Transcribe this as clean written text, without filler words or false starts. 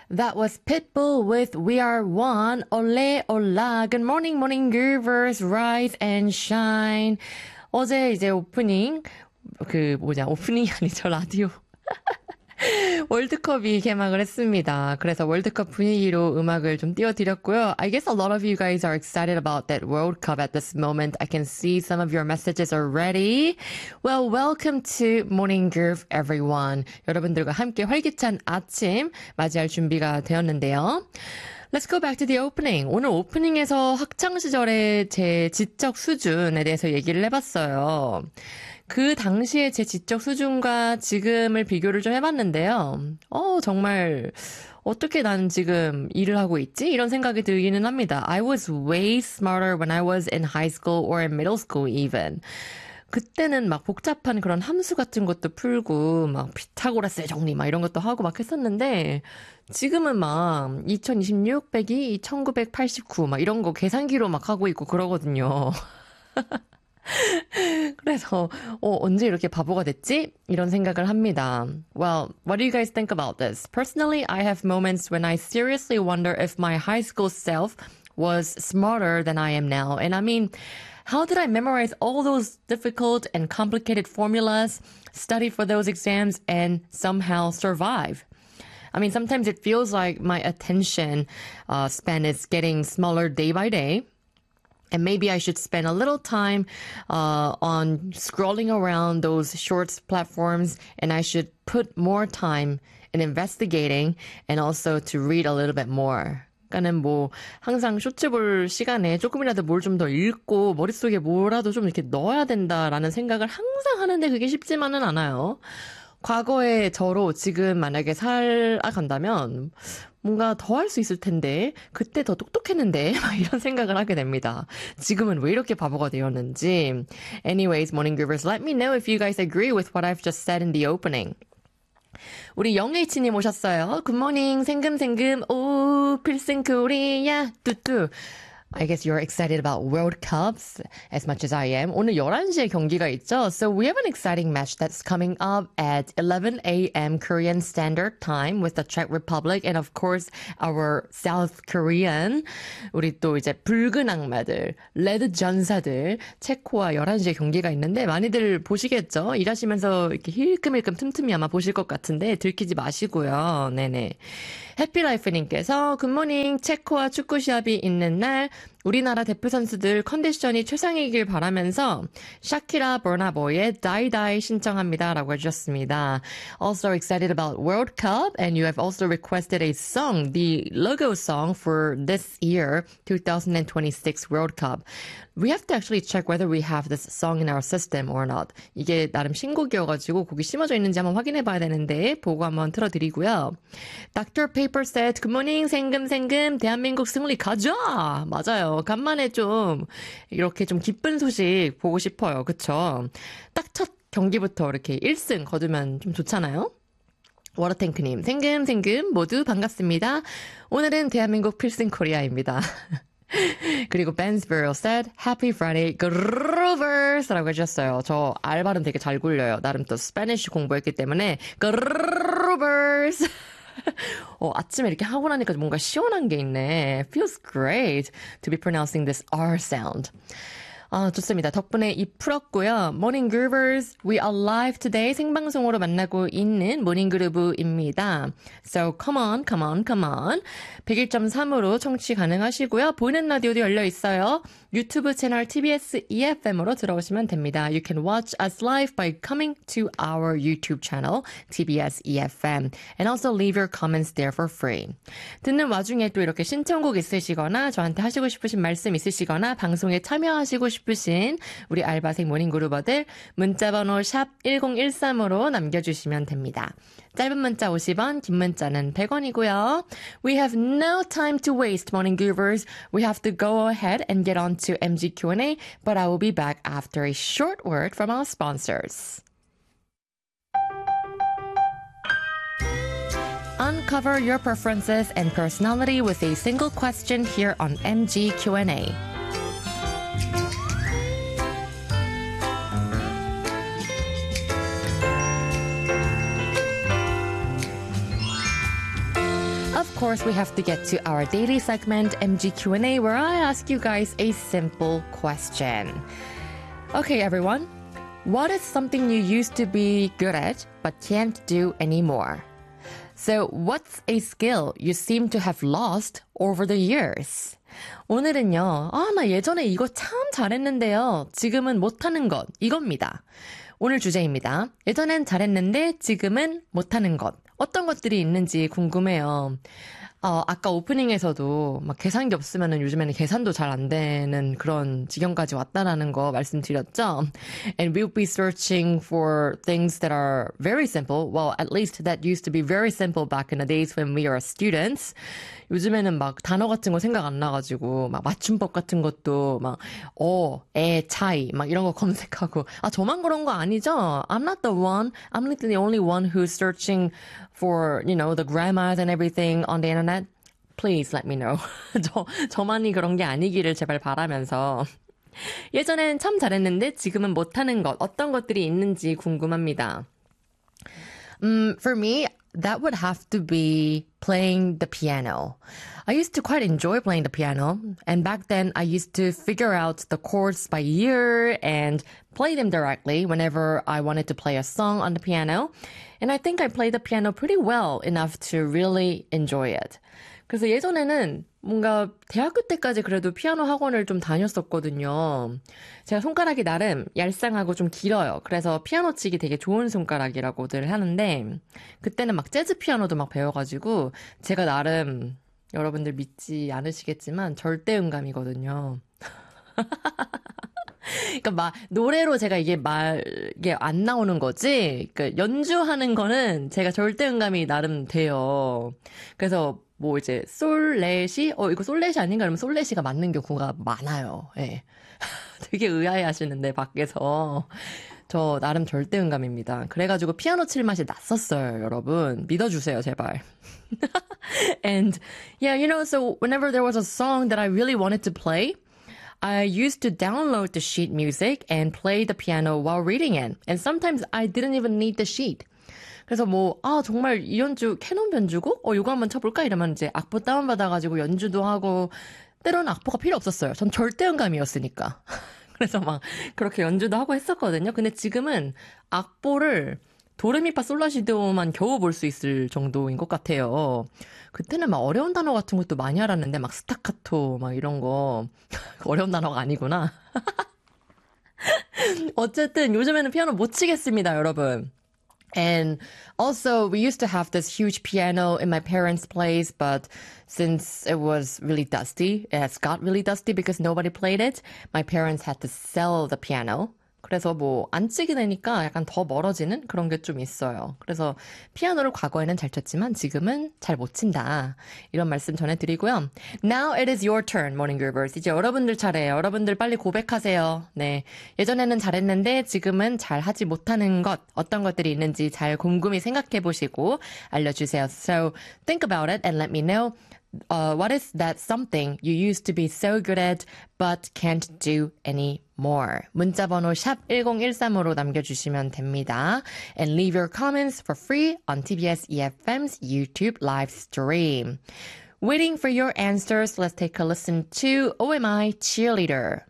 That was Pitbull with We Are One. Ole, hola. Good morning, morning, groovers. Rise and shine. 어제 이제 오프닝이 아니죠, 라디오. 월드컵이 개막을 했습니다. 그래서 월드컵 분위기로 음악을 좀 띄워드렸고요. I guess a lot of you guys are excited about that World Cup at this moment. I can see some of your messages already. Well, welcome to Morning Groove, everyone. 여러분들과 함께 활기찬 아침 맞이할 준비가 되었는데요. Let's go back to the opening. 오늘 오프닝에서 학창시절의 제 지적 수준에 대해서 얘기를 해봤어요. 그 당시에 제 지적 수준과 지금을 비교를 좀 해봤는데요. 정말 어떻게 난 지금 일을 하고 있지? 이런 생각이 들기는 합니다. I was way smarter when I was in high school or in middle school even. 그때는 막 복잡한 그런 함수 같은 것도 풀고 막 피타고라스의 정리 막 이런 것도 하고 막 했었는데 지금은 막 2026 빼기 1989 막 이런 거 계산기로 막 하고 있고 그러거든요. 그래서 언제 이렇게 바보가 됐지? 이런 생각을 합니다. Well, what do you guys think about this? Personally, I have moments when I seriously wonder if my high school self was smarter than I am now. And I mean, how did I memorize all those difficult and complicated formulas, study for those exams, and somehow survive? I mean, sometimes it feels like my attention span is getting smaller day by day. And maybe I should spend a little time on scrolling around those shorts platforms, and I should put more time in investigating and also to read a little bit more. 그러니까는 뭐 항상 쇼츠 볼 시간에 조금이라도 뭘 좀 더 읽고 머릿속에 뭐라도 좀 이렇게 넣어야 된다라는 생각을 항상 하는데 그게 쉽지만은 않아요. 과거의 저로 지금 만약에 살아간다면 뭔가 더 할 수 있을 텐데 그때 더 똑똑했는데 막 이런 생각을 하게 됩니다. 지금은 왜 이렇게 바보가 되었는지. Anyways, Morning Groovers, let me know if you guys agree with what I've just said in the opening. 우리 영H님 오셨어요. 굿모닝 생금생금 오 필승 코리아 뚜뚜. I guess you're excited about World Cups as much as I am. 오늘 11시에 경기가 있죠. So we have an exciting match that's coming up at 11 a.m. Korean Standard Time with the Czech Republic and of course our South Korean. 우리 또 이제 붉은 악마들, 레드 전사들, 체코와 11시에 경기가 있는데 많이들 보시겠죠? 일하시면서 이렇게 힐끔힐끔 틈틈이 아마 보실 것 같은데 들키지 마시고요. 네네. 해피라이프님께서 굿모닝 체코와 축구 시합이 있는 날 우리나라 대표 선수들 컨디션이 최상이길 바라면서 샤키라 버나보이의 Die Die 신청합니다 라고 해주셨습니다. Also excited about World Cup and you have also requested a song, the logo song for this year 2026 World Cup. We have to actually check whether we have this song in our system or not. 이게 나름 신곡이어가지고 곡이 심어져 있는지 한번 확인해 봐야 되는데 보고 한번 틀어드리고요. Dr. Paper said, Good morning, 생금 대한민국 승리 가자! 맞아요. 간만에 좀 이렇게 좀 기쁜 소식 보고 싶어요. 그쵸? 딱 첫 경기부터 이렇게 1승 거두면 좀 좋잖아요. 워터탱크님, 생금 모두 반갑습니다. 오늘은 대한민국 필승 코리아입니다. 그리고 Bensborough said, Happy Friday, Groovers! 라고 해주셨어요. 저 알 발음 되게 잘 굴려요. 나름 또 스페니쉬 공부했기 때문에 Groovers! 아침에 이렇게 하고 나니까 뭔가 시원한 게 있네. Feels great to be pronouncing this R sound. 좋습니다. 덕분에 입 풀었고요. Morning Groovers, we are live today. 생방송으로 만나고 있는 모닝그루브입니다. So come on. 101.3으로 청취 가능하시고요. 보이는 라디오도 열려 있어요. 유튜브 채널 TBS EFM으로 들어오시면 됩니다. You can watch us live by coming to our YouTube channel, TBS EFM. And also leave your comments there for free. 듣는 와중에 또 이렇게 신청곡 있으시거나 저한테 하시고 싶으신 말씀 있으시거나 방송에 참여하시고 싶으신 우리 알바생 모닝그루버들 문자번호 샵 1013으로 남겨주시면 됩니다. 짧은 문자 50원, 긴 문자는 100원이고요. We have no time to waste, Morning Groovers. We have to go ahead and get on to MG Q&A, but I will be back after a short word from our sponsors. Uncover your preferences and personality with a single question here on MG Q&A. of course, we have to get to our daily segment, MG Q&A, where I ask you guys a simple question. Okay, everyone. What is something you used to be good at but can't do anymore? So, what's a skill you seem to have lost over the years? 오늘은요, 나 예전에 이거 참 잘했는데요. 지금은 못하는 것, 이겁니다. 오늘 주제입니다. 예전엔 잘했는데 지금은 못하는 것. 어떤 것들이 있는지 궁금해요. 아까 오프닝에서도 막 계산기 없으면은 요즘에는 계산도 잘 안 되는 그런 지경까지 왔다라는 거 말씀드렸죠. And we'll be searching for things that are very simple. Well, at least that used to be very simple back in the days when we were students. 요즘에는 막 단어 같은 거 생각 안 나가지고 막 맞춤법 같은 것도 막 차이 막 이런 거 검색하고 저만 그런 거 아니죠? I'm not the one. I'm not the only one who's searching for, the grammars and everything on the internet. Please let me know. 저만이 그런 게 아니기를 제발 바라면서. 예전엔 참 잘했는데 지금은 못하는 것, 어떤 것들이 있는지 궁금합니다. For me, that would have to be playing the piano. I used to quite enjoy playing the piano, and back then I used to figure out the chords by ear and play them directly whenever I wanted to play a song on the piano. And I think I played the piano pretty well enough to really enjoy it. 그래서 예전에는 뭔가 대학교 때까지 그래도 피아노 학원을 좀 다녔었거든요. 제가 손가락이 나름 얄쌍하고 좀 길어요. 그래서 피아노 치기 되게 좋은 손가락이라고들 하는데 그때는 막 재즈 피아노도 막 배워가지고 제가 나름 여러분들 믿지 않으시겠지만 절대 음감이거든요. 그러니까 막 노래로 제가 이게 안 나오는 거지. 그러니까 연주하는 거는 제가 절대 음감이 나름 돼요. 그래서 뭐 이제 솔레시 이거 솔레시 아닌가 그러면 솔레시가 맞는 경우가 많아요. 예. 되게 의아해 하시는데 밖에서 저 나름 절대 음감입니다. 그래가지고 피아노 칠 맛이 났었어요, 여러분. 믿어주세요, 제발. And yeah, so whenever there was a song that I really wanted to play, I used to download the sheet music and play the piano while reading it. And sometimes I didn't even need the sheet. 그래서 정말 이 연주 캐논 변주곡? 이거 한번 쳐볼까? 이러면 이제 악보 다운받아가지고 연주도 하고, 때로는 악보가 필요 없었어요. 전 절대 음감이었으니까. 그래서 막 그렇게 연주도 하고 했었거든요. 근데 지금은 악보를 도레미파솔라시도만 겨우 볼 수 있을 정도인 것 같아요. 그때는 막 어려운 단어 같은 것도 많이 알았는데 막 스타카토 막 이런 거 어려운 단어가 아니구나. 어쨌든 요즘에는 피아노 못 치겠습니다, 여러분. And also, we used to have this huge piano in my parents' place, but since it was really dusty, it has got really dusty because nobody played it, my parents had to sell the piano. 그래서 안 치게 되니까 약간 더 멀어지는 그런 게 좀 있어요. 그래서 피아노를 과거에는 잘 쳤지만 지금은 잘 못 친다. 이런 말씀 전해드리고요. Now it is your turn, Morning Groovers. 이제 여러분들 차례예요. 여러분들 빨리 고백하세요. 네, 예전에는 잘했는데 지금은 잘하지 못하는 것, 어떤 것들이 있는지 잘 곰곰이 생각해보시고 알려주세요. So think about it and let me know. What is that something you used to be so good at but can't do anymore? 문자번호 샵 1013으로 남겨주시면 됩니다. And leave your comments for free on TBS EFM's YouTube live stream. Waiting for your answers, let's take a listen to OMI Cheerleader.